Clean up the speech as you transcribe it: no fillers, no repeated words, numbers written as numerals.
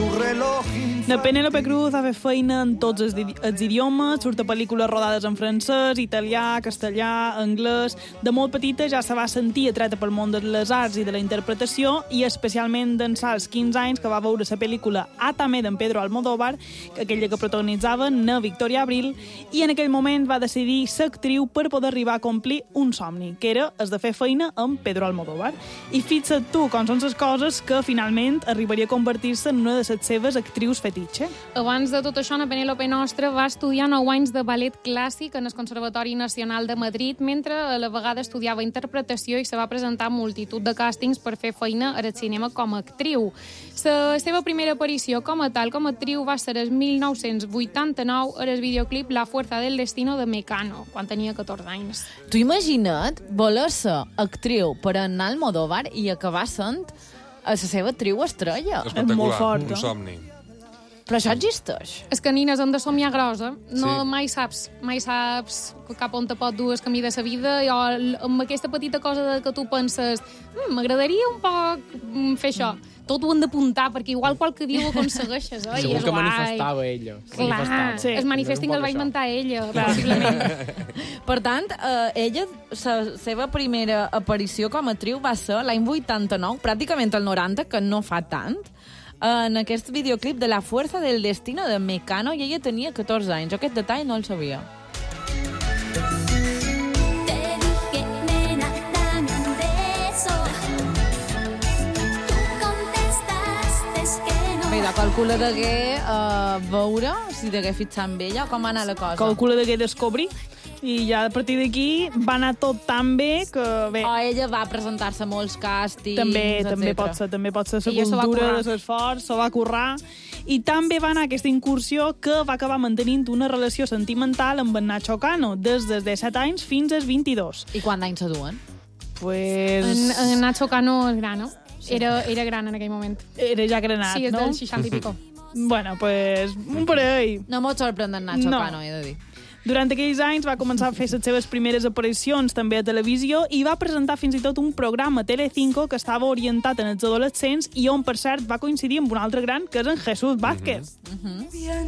La Penélope Cruz ha fet feina en tots els idiomes, surt a pel·lícules rodades en francès, italià, castellà, anglès. De molt petita ja se va sentir atreta pel món de les arts i de la interpretació, i especialment d'ençà als 15 anys que va veure la pel·lícula Átame d'en Pedro Almodóvar, aquella que protagonitzava na Victoria Abril, i en aquell moment va decidir ser actriu per poder arribar a complir un somni, que era el de fer feina amb Pedro Almodóvar. I fixa't tu com són les coses que finalment arribaria a convertir-se en una de les seves actrius fetitxe. Abans de tot això, la Penélope nostra va estudiar 9 anys de ballet clàssic en el Conservatori Nacional de Madrid, mentre a la vegada estudiava interpretació i se va presentar a multitud de càstings per fer feina al cinema com a actriu. La seva primera aparició com a tal, com a actriu, va ser el 1989 en el videoclip La fuerza del destino de Mecano, quan tenia 14 anys. Tu imagina't voler ser actriu per en Almodóvar i acabar sent a la seva actriu estrella. Espectacular, molt fort, un no? somni. Però això existeix. És que, nines, hem de somiar grossa. No, Sí. mai saps cap on te pot dur el camí de sa vida. I amb aquesta petita cosa que tu penses m'agradaria un poc fer això. Tot ho hem d'apuntar, perquè igual qualque dia ho aconsegueixes. I Segur és que guai. manifestava ella. Clar, Sí. el manifesting el va inventar ella, possiblement. Per tant, ella, la seva primera aparició com a actriu va ser l'any 89, pràcticament el 90, que no fa tant, en aquest videoclip de La fuerza del destino de Mecano, i ella tenia 14 anys. Jo aquest detall no el sabia. Mira, calcula degué veure si degué fixar amb ella o com va anar la cosa. Calcula de què descobrir, i ja a partir d'aquí va anar tot tan bé que bé, O ella va presentar-se a molts càstings, també etcètera. pot ser la Ella s'ho va cultura currar. de l'esforç, s'ho va currar, i també va anar aquesta incursió que va acabar mantenint una relació sentimental amb en Nacho Cano, des dels 17 anys fins als 22. I quant d'anys se duen? Pues... En Nacho Cano és gran, no? Era gran en aquell moment. Era ja granat, Sí, és no? del 60 i pico. Bueno, pues un parell. No m'ho sorprèn d'en Nacho No. Cano, he de dir. Durant aquells anys va començar a fer les seves primeres aparicions també a televisió i va presentar fins i tot un programa a Telecinco que estava orientat en els adolescents i on, per cert, va coincidir amb un altre gran, que és en Jesús Vázquez.